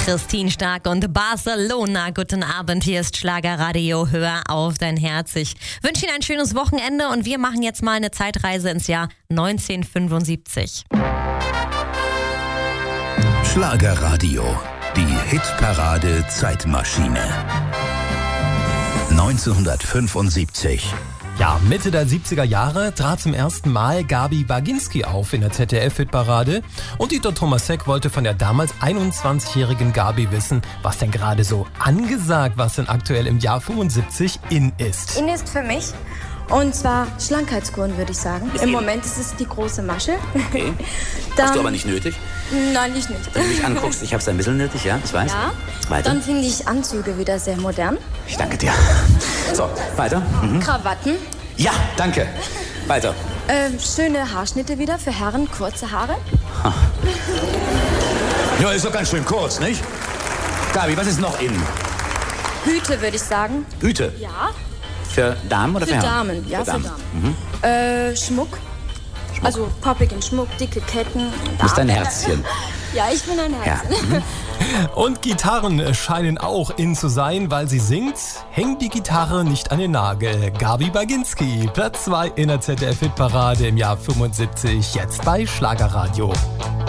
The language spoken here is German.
Christine Stark und Barcelona. Guten Abend, hier ist Schlagerradio. Hör auf dein Herz. Ich wünsche Ihnen ein schönes Wochenende und wir machen jetzt mal eine Zeitreise ins Jahr 1975. Schlagerradio, die Hitparade Zeitmaschine. 1975. Ja, Mitte der 70er Jahre trat zum ersten Mal Gabi Baginski auf in der ZDF-Hitparade und Dieter Thomas-Heck wollte von der damals 21-jährigen Gabi wissen, was denn gerade so angesagt, was denn aktuell im Jahr 75 in ist. In ist für mich, und zwar Schlankheitskuren, würde ich sagen. Im Moment ist es die große Masche. Okay. Dann, Hast du aber nicht nötig? Nein, ich nicht. Wenn du mich anguckst, ich habe es ein bisschen nötig, ja, ich weiß. Ja, Weiter. dann finde ich Anzüge wieder sehr modern. Ich danke dir. So, weiter. Krawatten. Ja, danke. Weiter. Schöne Haarschnitte wieder für Herren, kurze Haare. Ja, ist doch ganz schön kurz, nicht? Gabi, was ist noch in? Hüte, würde ich sagen. Hüte. Ja, Für Damen oder für für Herren? Damen. Ja, für Damen. Schmuck. Also poppigen Schmuck, dicke Ketten. Du bist ein Herzchen. Ja, ich bin ein Ja. Herz. Und Gitarren scheinen auch in zu sein, weil sie singt, hängt die Gitarre nicht an den Nagel. Gabi Baginski, Platz 2 in der ZDF-Hitparade im Jahr 75, jetzt bei Schlagerradio.